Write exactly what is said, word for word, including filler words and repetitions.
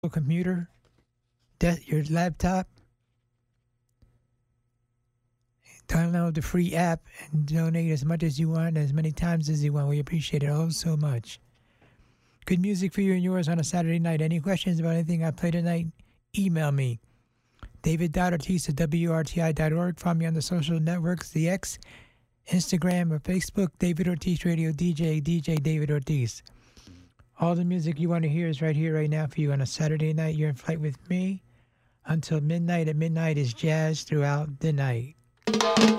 computer, de- your laptop. Download the free app and donate as much as you want, as many times as you want. We appreciate it all so much. Good music for you and yours on a Saturday night. Any questions about anything I play tonight? Email me. David Ortiz at W R T I dot org. Find me on the social networks, the X, Instagram, or Facebook, David Ortiz Radio D J, D J David Ortiz. All the music you want to hear is right here, right now for you on a Saturday night. You're in flight with me until midnight. At midnight is jazz throughout the night.